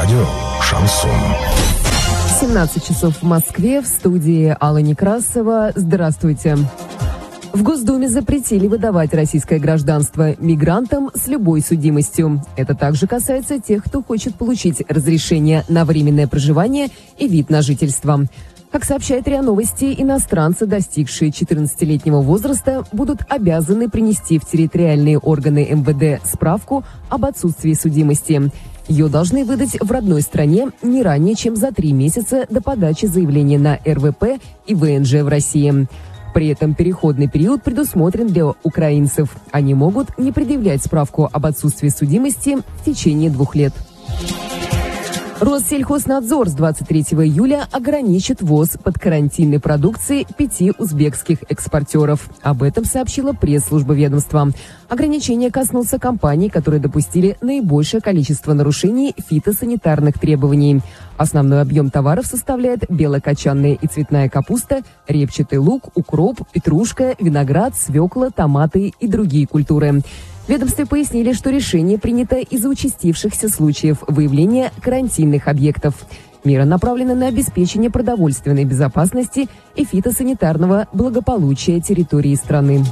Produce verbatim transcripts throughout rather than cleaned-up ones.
Радио «Шансон». семнадцать часов в Москве, в студии Алла Некрасова. Здравствуйте. В Госдуме запретили выдавать российское гражданство мигрантам с любой судимостью. Это также касается тех, кто хочет получить разрешение на временное проживание и вид на жительство. Как сообщает РИА Новости, иностранцы, достигшие четырнадцатилетнего возраста, будут обязаны принести в территориальные органы эм вэ дэ справку об отсутствии судимости. Ее должны выдать в родной стране не ранее, чем за три месяца до подачи заявления на эр вэ пэ и вэ эн жэ в России. При этом переходный период предусмотрен для украинцев. Они могут не предъявлять справку об отсутствии судимости в течение двух лет. Россельхознадзор с двадцать третьего июля ограничит ввоз подкарантинной продукции пяти узбекских экспортеров. Об этом сообщила пресс-служба ведомства. Ограничение коснулся компаний, которые допустили наибольшее количество нарушений фитосанитарных требований. Основной объем товаров составляет белокочанная и цветная капуста, репчатый лук, укроп, петрушка, виноград, свекла, томаты и другие культуры. В ведомстве пояснили, что решение принято из-за участившихся случаев выявления карантинных объектов. Мера направлена на обеспечение продовольственной безопасности и фитосанитарного благополучия территории страны.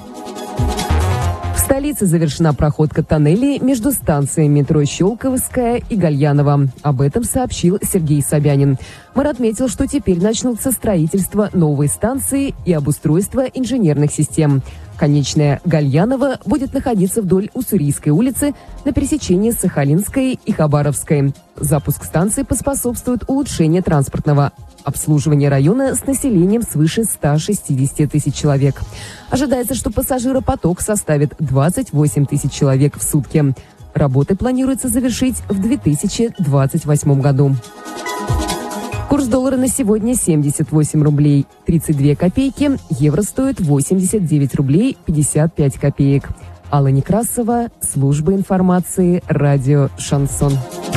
В столице завершена проходка тоннелей между станциями метро Щелковская и Гальянова. Об этом сообщил Сергей Собянин. Мэр отметил, что теперь начнутся строительство новой станции и обустройство инженерных систем. Конечная Гальянова будет находиться вдоль Уссурийской улицы на пересечении Сахалинской и Хабаровской. Запуск станции поспособствует улучшению транспортного обслуживания района с населением свыше ста шестидесяти тысяч человек. Ожидается, что пассажиропоток составит двадцать восемь тысяч человек в сутки. Работы планируется завершить в две тысячи двадцать восьмом году. Курс доллара на сегодня семьдесят восемь рублей тридцать две копейки, евро стоит восемьдесят девять рублей пятьдесят пять копеек. Алла Некрасова, служба информации, радио «Шансон».